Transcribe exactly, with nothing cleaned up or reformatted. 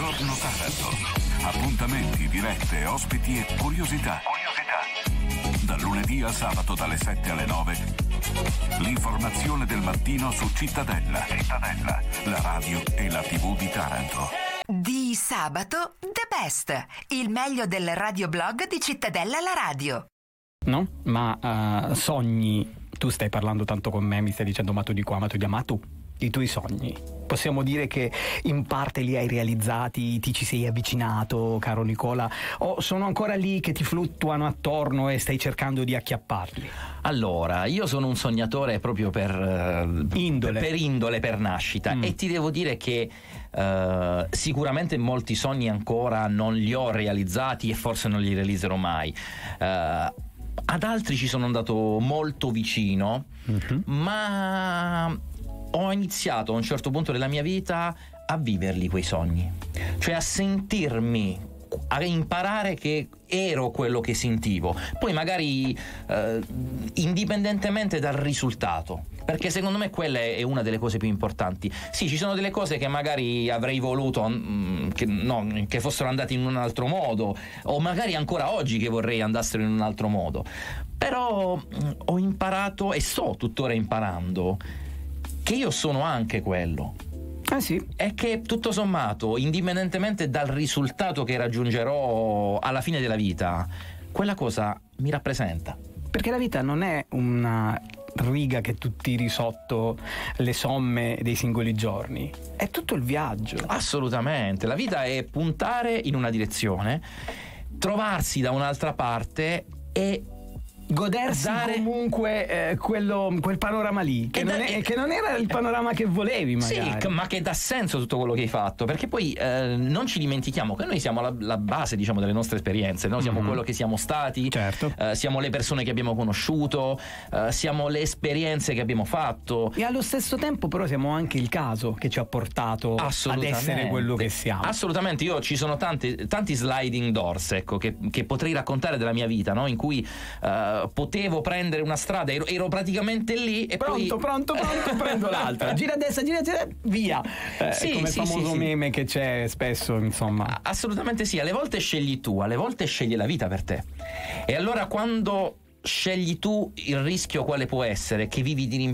Buongiorno Taranto. Appuntamenti, dirette, ospiti e curiosità. Curiosità. Dal lunedì al sabato dalle sette alle nove. L'informazione del mattino su Cittadella. Cittadella, la radio e la tivù di Taranto. Di sabato The Best, il meglio del radioblog di Cittadella la radio. No? Ma uh, sogni, tu stai parlando tanto con me, mi stai dicendo ma tu di qua, ma tu di là, ma tu, i tuoi sogni, possiamo dire che in parte li hai realizzati, ti ci sei avvicinato, caro Nicola, o sono ancora lì che ti fluttuano attorno e stai cercando di acchiapparli? Allora, io sono un sognatore proprio per uh, indole. per indole, per nascita, mm. e ti devo dire che uh, sicuramente molti sogni ancora non li ho realizzati e forse non li realizzerò mai. Uh, ad altri ci sono andato molto vicino, mm-hmm. ma ho iniziato a un certo punto della mia vita a viverli quei sogni, cioè a sentirmi, a imparare che ero quello che sentivo, poi magari eh, indipendentemente dal risultato, perché secondo me quella è una delle cose più importanti. Sì, ci sono delle cose che magari avrei voluto mh, che, no, che fossero andate in un altro modo, o magari ancora oggi che vorrei andassero in un altro modo, però mh, ho imparato e sto tuttora imparando che io sono anche quello. Ah sì? E che tutto sommato, indipendentemente dal risultato che raggiungerò alla fine della vita, quella cosa mi rappresenta. Perché la vita non è una riga che tu tiri sotto le somme dei singoli giorni, è tutto il viaggio. Assolutamente, la vita è puntare in una direzione, trovarsi da un'altra parte e godersi dare... comunque eh, quello, quel panorama lì che, non da... è, che non era il panorama che volevi magari. Sì, ma che dà senso tutto quello che hai fatto, perché poi eh, non ci dimentichiamo che noi siamo la, la base, diciamo, delle nostre esperienze, noi siamo mm-hmm. quello che siamo stati, certo. eh, siamo le persone che abbiamo conosciuto, eh, siamo le esperienze che abbiamo fatto, e allo stesso tempo però siamo anche il caso che ci ha portato ad essere quello che siamo. Assolutamente, io ci sono tanti, tanti sliding doors, ecco, che, che potrei raccontare della mia vita, no? In cui eh, potevo prendere una strada, ero, ero praticamente lì e pronto, poi pronto, pronto, prendo l'altra, gira a destra, gira a destra, via. Eh, sì, come sì, il famoso sì, meme sì. che c'è spesso, insomma. Assolutamente sì, alle volte scegli tu, alle volte scegli la vita per te. E allora quando scegli tu, il rischio quale può essere? Che vivi di rimpianto.